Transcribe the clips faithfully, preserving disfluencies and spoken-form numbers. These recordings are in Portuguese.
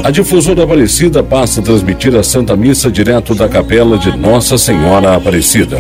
A Difusora Aparecida passa a transmitir a Santa Missa direto da Capela de Nossa Senhora Aparecida.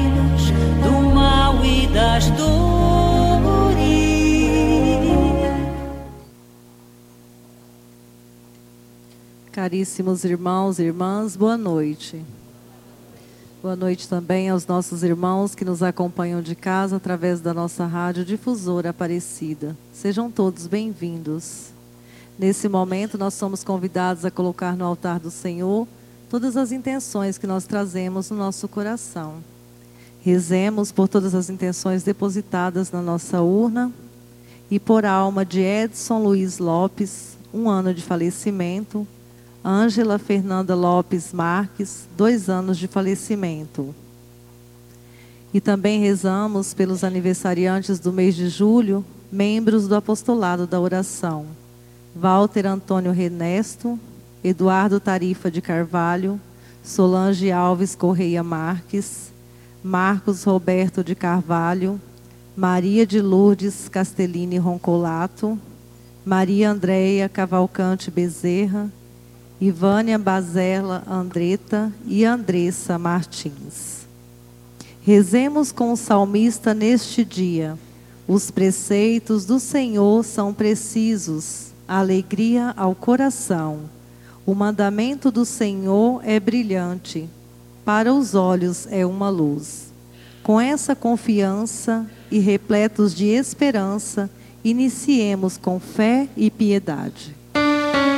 Caríssimos irmãos e irmãs, boa noite. Boa noite também aos nossos irmãos que nos acompanham de casa através da nossa rádio Difusora Aparecida. Sejam todos bem-vindos. Nesse momento, nós somos convidados a colocar no altar do Senhor todas as intenções que nós trazemos no nosso coração. Rezemos por todas as intenções depositadas na nossa urna e por a alma de Edson Luiz Lopes, um ano de falecimento, Ângela Fernanda Lopes Marques, dois anos de falecimento. E também rezamos pelos aniversariantes do mês de julho, membros do apostolado da oração. Walter Antônio Renesto, Eduardo Tarifa de Carvalho, Solange Alves Correia Marques, Marcos Roberto de Carvalho, Maria de Lourdes Castellini Roncolato, Maria Andréia Cavalcante Bezerra, Ivânia Bazela Andretta e Andressa Martins. Rezemos com o salmista neste dia. Os preceitos do Senhor são precisos, alegria ao coração. O mandamento do Senhor é brilhante, para os olhos é uma luz. Com essa confiança e repletos de esperança, iniciemos com fé e piedade.